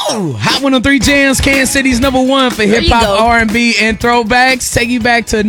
Woo! Hot 103 Jams, Kansas City's #1 for hip hop, R&B, and throwbacks. Take you back to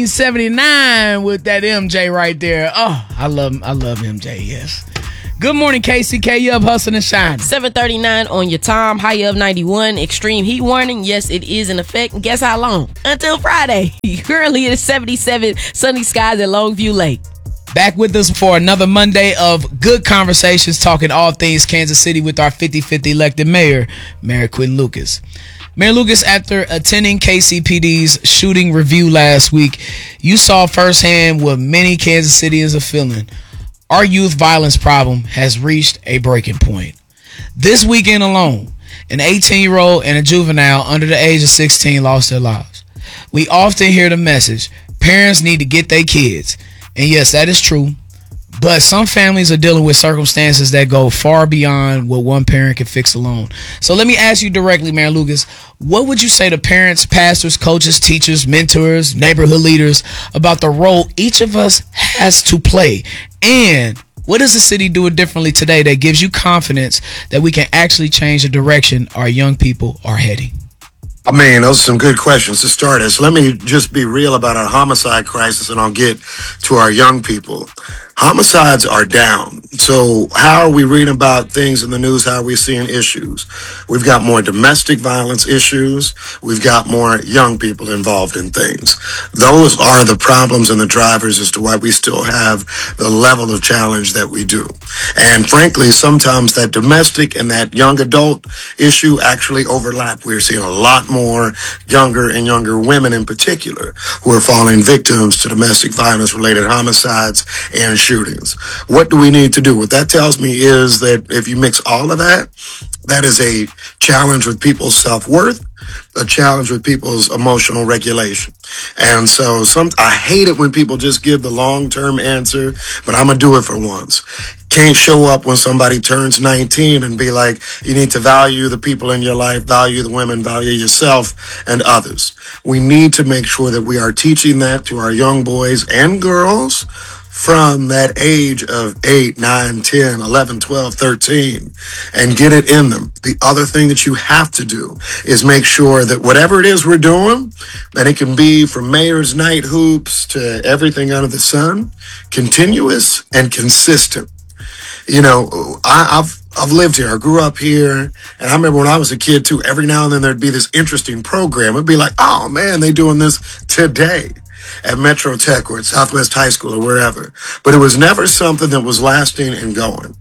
1979 with that MJ right there. Oh, I love MJ. Yes. Good morning, KCK. You up hustling and shining. 7:39 on your time. High of 91. Extreme heat warning. Yes, it is in effect. And guess how long? Until Friday. Currently it is 77. Sunny skies at Longview Lake. Back with us for another Monday of good conversations, talking all things Kansas City with our 50-50 elected mayor, Mayor Quinton Lucas. Mayor Lucas, after attending KCPD's shooting review last week, you saw firsthand what many Kansas Cityans are feeling. Our youth violence problem has reached a breaking point. This weekend alone, an 18-year-old and a juvenile under the age of 16 lost their lives. We often hear the message, parents need to get their kids. And yes, that is true. But some families are dealing with circumstances that go far beyond what one parent can fix alone. So let me ask you directly, Mayor Lucas, what would you say to parents, pastors, coaches, teachers, mentors, neighborhood leaders about the role each of us has to play? And what does the city do differently today that gives you confidence that we can actually change the direction our young people are heading? I mean, those are some good questions to start us. Let me just be real about our homicide crisis, and I'll get to our young people. Homicides are down. So how are we reading about things in the news? How are we seeing issues? We've got more domestic violence issues. We've got more young people involved in things. Those are the problems and the drivers as to why we still have the level of challenge that we do. And frankly, sometimes that domestic and that young adult issue actually overlap. We're seeing a lot more younger and younger women in particular who are falling victims to domestic violence related homicides and shootings. What do we need to do? What that tells me is that if you mix all of that, that is a challenge with people's self-worth, a challenge with people's emotional regulation. And so I hate it when people just give the long-term answer, but I'm going to do it for once. Can't show up when somebody turns 19 and be like, you need to value the people in your life, value the women, value yourself and others. We need to make sure that we are teaching that to our young boys and girls from that age of 8, 9, 10, 11, 12, 13, and get it in them. The other thing that you have to do is make sure that whatever it is we're doing, that it can be from mayor's night hoops to everything under the sun, continuous and consistent. You know, I've lived here. I grew up here, and I remember when I was a kid too, every now and then there'd be this interesting program. It'd be like, oh man, they doing this today at Metro Tech or at Southwest High School or wherever. But it was never something that was lasting and going.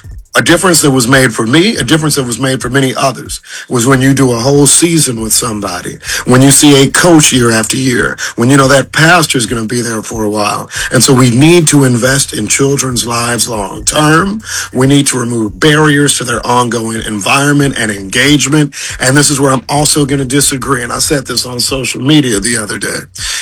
A difference that was made for me, a difference that was made for many others, was when you do a whole season with somebody, when you see a coach year after year, when you know that pastor is going to be there for a while. And so we need to invest in children's lives long term. We need to remove barriers to their ongoing environment and engagement. And this is where I'm also going to disagree. And I said this on social media the other day.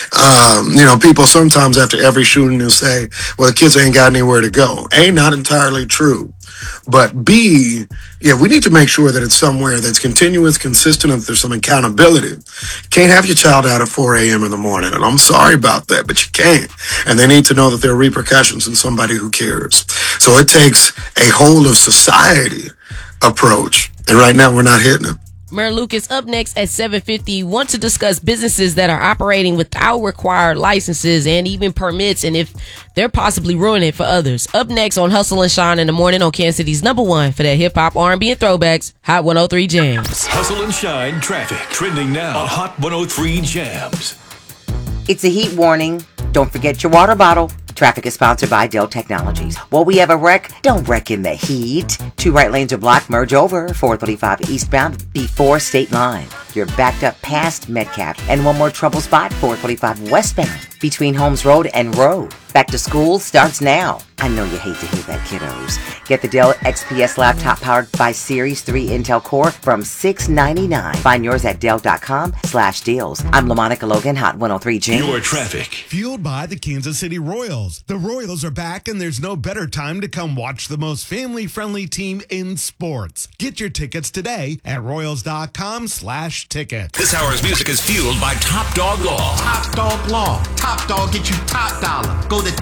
People sometimes after every shooting will say, well, the kids ain't got anywhere to go. A, not entirely true. But B, we need to make sure that it's somewhere that's continuous, consistent, and there's some accountability. Can't have your child out at 4 a.m. in the morning, and I'm sorry about that, but you can't. And they need to know that there are repercussions in somebody who cares. So it takes a whole of society approach, and right now we're not hitting it. Mayor Lucas, up next at 7:50, want to discuss businesses that are operating without required licenses and even permits, and if they're possibly ruining it for others. Up next on Hustle and Shine in the morning on Kansas City's #1 for that hip-hop, R&B, and throwbacks, Hot 103 Jams. Hustle and Shine traffic trending now on Hot 103 Jams. It's a heat warning. Don't forget your water bottle. Traffic is sponsored by Dell Technologies. While we have a wreck, don't wreck in the heat. 2 right lanes are blocked. Merge over 435 eastbound before State Line. You're backed up past Metcalf. And one more trouble spot, 445 westbound between Holmes Road and Road. Back to school starts now. I know you hate to hear that, kiddos. Get the Dell XPS laptop powered by Series 3 Intel Core from $699. Find yours at Dell.com/deals. I'm LaMonica Logan, Hot 103 Jams. Your traffic. Fueled by the Kansas City Royals. The Royals are back, and there's no better time to come watch the most family-friendly team in sports. Get your tickets today at Royals.com/ticket. This hour's music is fueled by Top Dog Law. Top Dog Law. Top Dog get you top dollar. Go to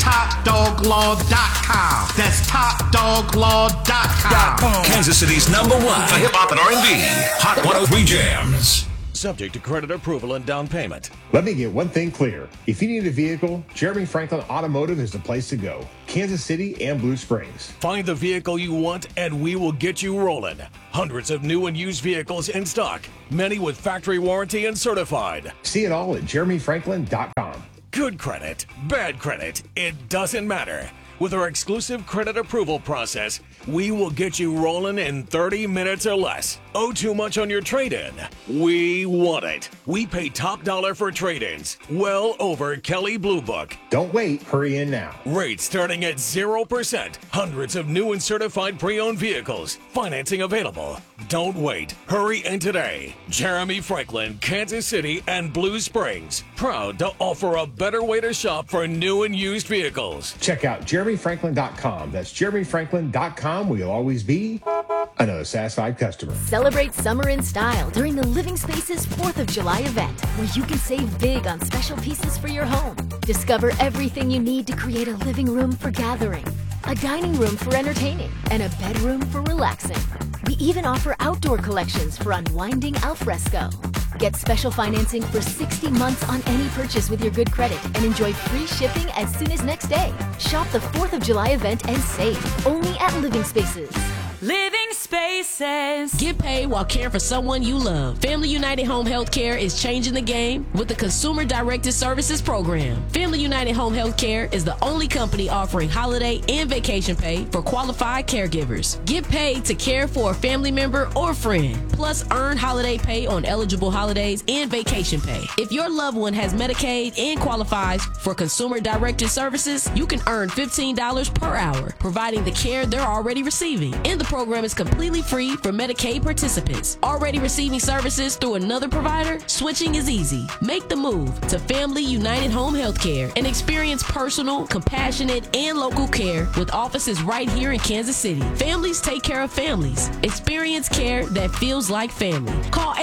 TopDogLaw.com. That's TopDogLaw.com. Kansas City's #1 for hip hop and R&B. Hot 103 Jams. Subject to credit approval and down payment. Let me get one thing clear. If you need a vehicle, Jeremy Franklin Automotive is the place to go. Kansas City and Blue Springs. Find the vehicle you want and we will get you rolling. Hundreds of new and used vehicles in stock, many with factory warranty and certified. See it all at jeremyfranklin.com. Good credit, bad credit, it doesn't matter. With our exclusive credit approval process, we will get you rolling in 30 minutes or less. Owe too much on your trade-in? We want it. We pay top dollar for trade-ins, well over Kelley Blue Book. Don't wait, hurry in now. Rates starting at 0%. Hundreds of new and certified pre-owned vehicles. Financing available. Don't wait. Hurry in today. Jeremy Franklin, Kansas City, and Blue Springs. Proud to offer a better way to shop for new and used vehicles. Check out jeremyfranklin.com. That's jeremyfranklin.com. We'll always be another satisfied customer. Celebrate summer in style during the Living Spaces 4th of July event, where you can save big on special pieces for your home. Discover everything you need to create a living room for gathering, a dining room for entertaining, and a bedroom for relaxing. We even offer outdoor collections for unwinding al fresco. Get special financing for 60 months on any purchase with your good credit and enjoy free shipping as soon as next day. Shop the 4th of July event and save only at Living Spaces. Living Spaces. Get paid while caring for someone you love. Family United Home Health Care is changing the game with the Consumer Directed Services Program. Family United Home Health Care is the only company offering holiday and vacation pay for qualified caregivers. Get paid to care for a family member or friend, plus earn holiday pay on eligible holidays and vacation pay. If your loved one has Medicaid and qualifies for Consumer Directed Services, you can earn $15 per hour, providing the care they're already receiving. And the program is completely free for Medicaid participants. Already receiving services through another provider? Switching is easy. Make the move to Family United Home Health Care and experience personal, compassionate, and local care with offices right here in Kansas City. Families take care of families. Experience care that feels like family. Call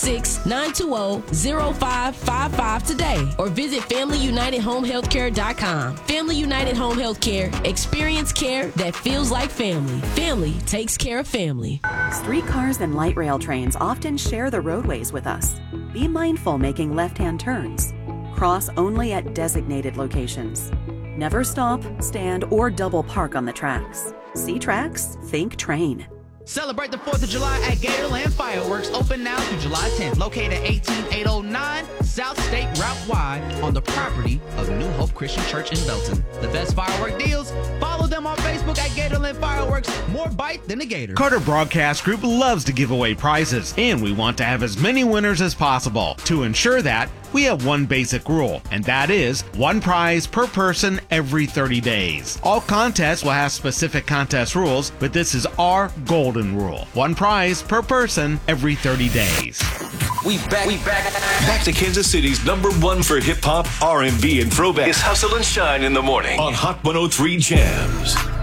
816-920-0555 today or visit FamilyUnitedHomeHealthCare.com. Family United Home Health Care. Experience care that feels like family. Family takes care of family. Streetcars and light rail trains often share the roadways with us. Be mindful making left-hand turns. Cross only at designated locations. Never stop, stand, or double park on the tracks. See tracks? Think train. Celebrate the 4th of July at Gatorland Fireworks, open now through July 10th. Located at 18809 South State Route Y on the property of New Hope Christian Church in Belton. The best firework deals. Follow them on Facebook at Gatorland Fireworks. More bite than a gator. Carter Broadcast Group loves to give away prizes, and we want to have as many winners as possible. To ensure that, we have one basic rule, and that is one prize per person every 30 days. All contests will have specific contest rules, but this is our golden rule. One prize per person every 30 days. We back to Kansas City's #1 for hip hop, R&B, and throwback. It's Hustle and Shine in the morning on Hot 103 Jams.